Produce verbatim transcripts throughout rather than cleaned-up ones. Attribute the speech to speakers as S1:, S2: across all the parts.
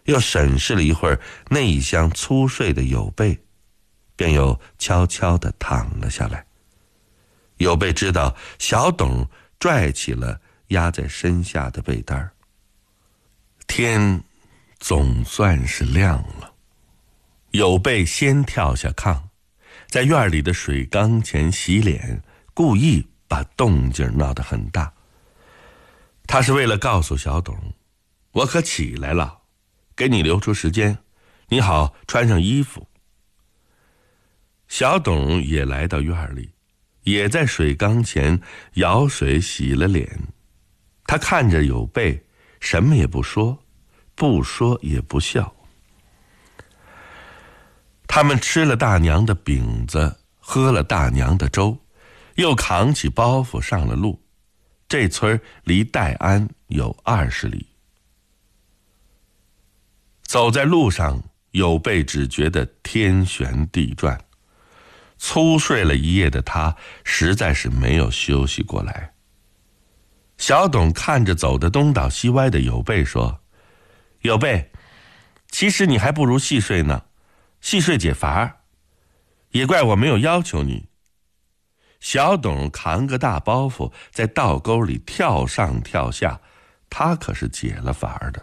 S1: 又审视了一会儿内向粗睡的有备，便又悄悄地躺了下来。有备知道小董拽起了压在身下的被单，天总算是亮了。有备先跳下炕，在院里的水缸前洗脸，故意把动静闹得很大。他是为了告诉小董，我可起来了，给你留出时间，你好穿上衣服。小董也来到院里，也在水缸前舀水洗了脸。他看着有备，什么也不说，不说也不笑。他们吃了大娘的饼子，喝了大娘的粥，又扛起包袱上了路。这村离戴安有二十里。走在路上，有备只觉得天旋地转，粗睡了一夜的他实在是没有休息过来。小董看着走得东倒西歪的有备说，有备，其实你还不如细睡呢，细睡解乏，也怪我没有要求你。小董扛个大包袱在道沟里跳上跳下，他可是解了乏的。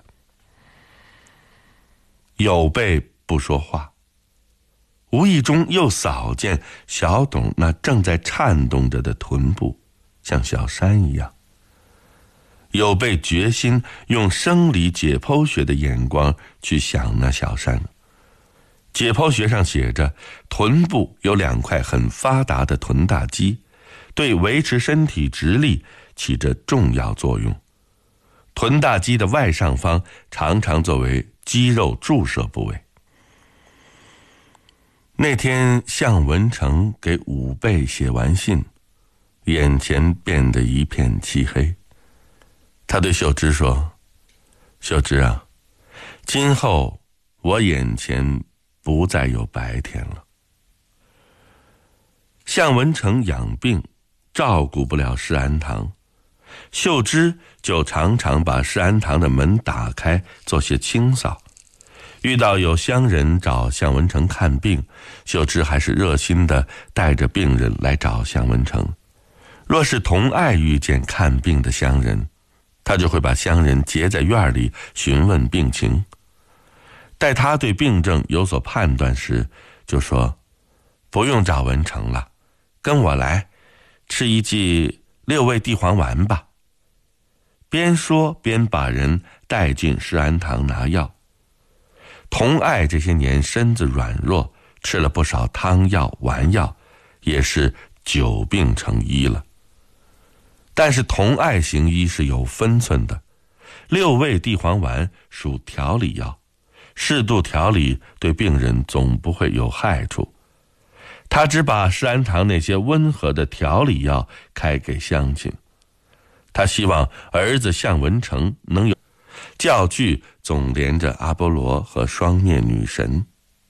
S1: 有备不说话，无意中又扫见小董那正在颤动着的臀部，像小山一样。有备决心用生理解剖学的眼光去想那小山。解剖学上写着，臀部有两块很发达的臀大肌，对维持身体直立起着重要作用。臀大肌的外上方常常作为肌肉注射部位。那天向文成给武备写完信，眼前变得一片漆黑。他对秀芝说，秀芝啊，今后我眼前不再有白天了。向文成养病，照顾不了世安堂，秀芝就常常把世安堂的门打开，做些清扫。遇到有乡人找向文成看病，秀芝还是热心地带着病人来找向文成。若是童爱遇见看病的乡人，他就会把乡人截在院里询问病情。待他对病症有所判断时，就说，不用找文成了，跟我来吃一剂六味地黄丸吧。边说边把人带进世安堂拿药。童爱这些年身子软弱，吃了不少汤药丸药，也是久病成医了。但是童爱行医是有分寸的，六味地黄丸属调理药，适度调理对病人总不会有害处。他只把世安堂那些温和的调理药开给乡亲。他希望儿子向文成能有教具，总连着阿波罗和双面女神。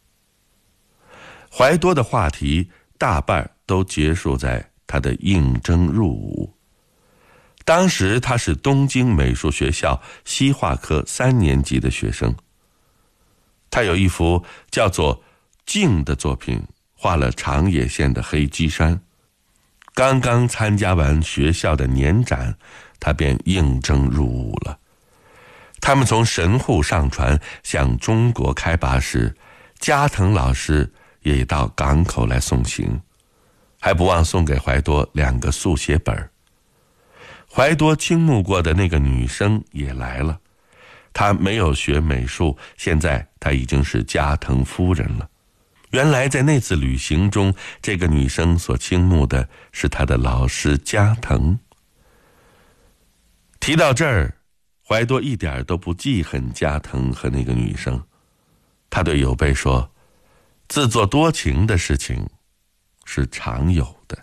S1: 怀多的话题大半都结束在他的应征入伍。当时他是东京美术学校西画科三年级的学生。他有一幅叫做《静》的作品，画了长野县的黑鸡山。刚刚参加完学校的年展，他便应征入伍了。他们从神户上船向中国开拔时，加藤老师也到港口来送行，还不忘送给怀多两个速写本。怀多倾慕过的那个女生也来了，她没有学美术，现在她已经是加藤夫人了。原来在那次旅行中，这个女生所倾慕的是她的老师加藤。提到这儿，怀多一点都不记恨加藤和那个女生。他对有备说，自作多情的事情是常有的。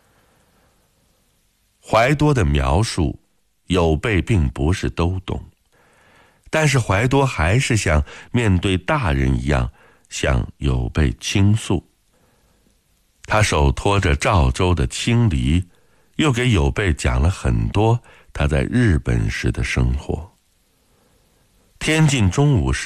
S1: 怀多的描述，有备并不是都懂，但是怀多还是像面对大人一样向有备倾诉。他手托着赵州的青梨，又给有备讲了很多他在日本时的生活。天近中午时，